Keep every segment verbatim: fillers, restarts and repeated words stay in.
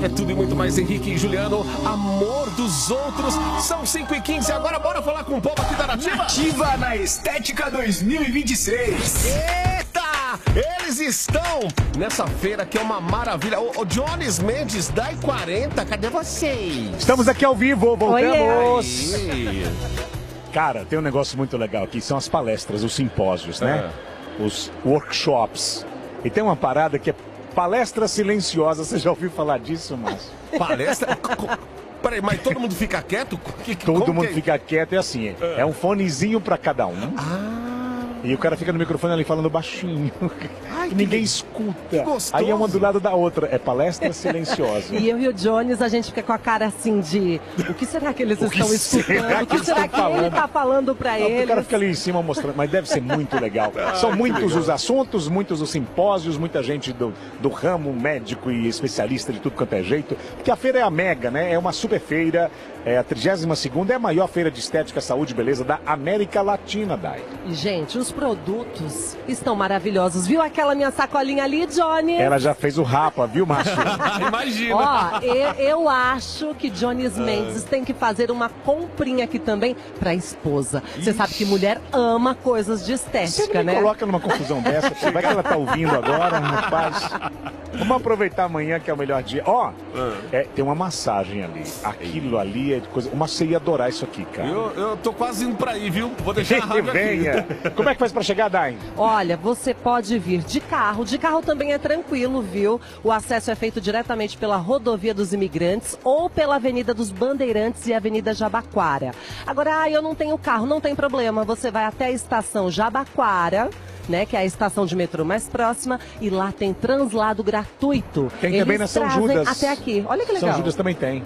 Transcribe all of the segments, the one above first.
É tudo e muito mais, Henrique e Juliano. Amor dos outros. São cinco e quinze. Agora bora falar com o povo aqui da Nativa. Nativa na Estética dois mil e vinte e seis. Eita! Eles estão nessa feira que é uma maravilha. Ô, ô Jones Mendes, da I quarenta, cadê vocês? Estamos aqui ao vivo, voltamos. Aí. Cara, tem um negócio muito legal aqui, são as palestras, os simpósios, né? É. Os workshops. E tem uma parada que é palestra silenciosa. Você já ouviu falar disso, Márcio? Palestra? Peraí, mas todo mundo fica quieto? Que, que, todo mundo que... fica quieto, é assim, é, é um fonezinho pra cada um. Ah. E o cara fica no microfone ali falando baixinho. Ai, que ninguém escuta. Gostoso. Aí é uma do lado da outra. É palestra silenciosa. E eu e o Jones, a gente fica com a cara assim de... O que será que eles o estão que escutando? Será o que será que ele está falando para eles? O cara fica ali em cima mostrando. Mas deve ser muito legal. Ah, São muitos os assuntos, muitos os simpósios, muita gente do, do ramo médico e especialista de tudo quanto é jeito. Porque a feira é a mega, né? É uma super feira. É a trigésima segunda, é a maior feira de estética, saúde e beleza da América Latina, Dai. E, gente, os produtos estão maravilhosos. Viu aquela minha sacolinha ali, Johnny? Ela já fez o rapa, viu, Márcio? Imagina. Ó, eu, eu acho que Jones Mendes tem que fazer uma comprinha aqui também pra esposa. Você sabe que mulher ama coisas de estética, Você né? Você coloca numa confusão dessa, vai que ela tá ouvindo agora, rapaz. Vamos aproveitar amanhã, que é o melhor dia. Ó, é, tem uma massagem ali. Aquilo ali é de coisa... Mas você ia adorar isso aqui, cara. Eu, eu tô quase indo pra aí, viu? Vou deixar a rádio Venha. aqui. Como é que faz pra chegar, Dai? Olha, você pode vir de carro. De carro também é tranquilo, viu? O acesso é feito diretamente pela Rodovia dos Imigrantes ou pela Avenida dos Bandeirantes e Avenida Jabaquara. Agora, ah, eu não tenho carro, não tem problema. Você vai até a estação Jabaquara, né, que é a estação de metrô mais próxima, e lá tem translado gratuito. Tem Eles também na São trazem Judas. até aqui. Olha que legal. São Judas também tem.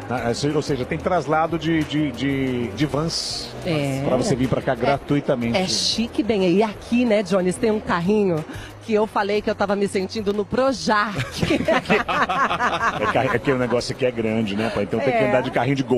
Ou seja, tem traslado de, de, de, de vans é. para você vir para cá gratuitamente. É chique, bem. E aqui, né, Jones, tem um carrinho que eu falei que eu tava me sentindo no Projac. é, é que o negócio aqui é grande, né, pai? Então tem é. que andar de carrinho de gol.